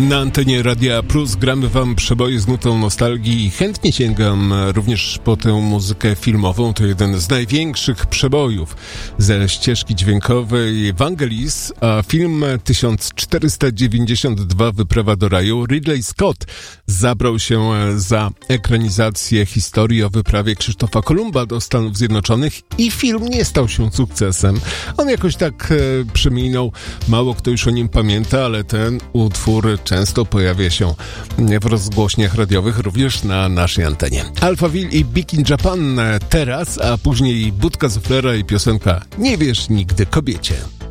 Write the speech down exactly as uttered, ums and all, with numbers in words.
Na antenie Radia Plus gramy wam przeboje z nutą nostalgii i chętnie sięgam również po tę muzykę filmową. To jeden z największych przebojów ze ścieżki dźwiękowej Vangelis, a film tysiąc czterysta dziewięćdziesiąt dwa Wyprawa do raju. Ridley Scott zabrał się za ekranizację historii o wyprawie Krzysztofa Kolumba do Stanów Zjednoczonych i film nie stał się sukcesem. On jakoś tak e, przeminął, mało kto już o nim pamięta, ale ten utwór często pojawia się w rozgłośniach radiowych, również na naszej antenie. Alphaville i Big in Japan teraz, a później Budka Suflera i piosenka Nie wierz nigdy kobiecie.